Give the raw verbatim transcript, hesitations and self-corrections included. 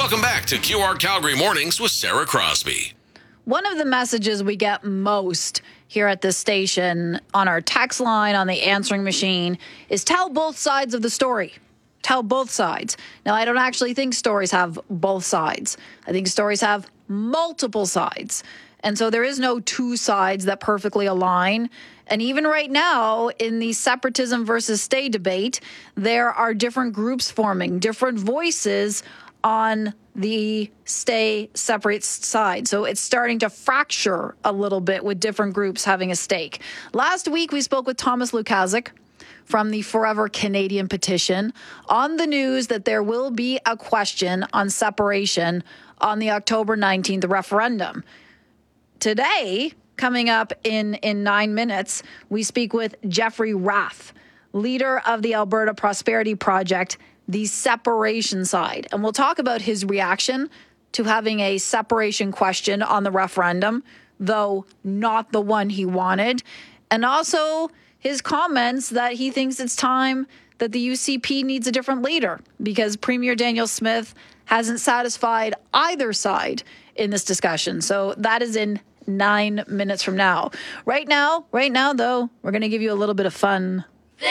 Welcome back to Q R Calgary Mornings with Sarah Crosby. One of the messages we get most here at this station on our text line, on the answering machine, is tell both sides of the story. Tell both sides. Now, I don't actually think stories have both sides. I think stories have multiple sides. And so there is no two sides that perfectly align. And even right now, in the separatism versus stay debate, there are different groups forming, different voices on the stay separate side. So it's starting to fracture a little bit with different groups having a stake. Last week, we spoke with Thomas Lukaszuk from the Forever Canadian petition on the news that there will be a question on separation on the October nineteenth referendum. Today, coming up in, in nine minutes, we speak with Jeffrey Rath, leader of the Alberta Prosperity Project, the separation side. And we'll talk about his reaction to having a separation question on the referendum, though not the one he wanted. And also his comments that he thinks it's time that the U C P needs a different leader because Premier Danielle Smith hasn't satisfied either side in this discussion. So that is in nine minutes from now. Right now, right now, though, we're going to give you a little bit of fun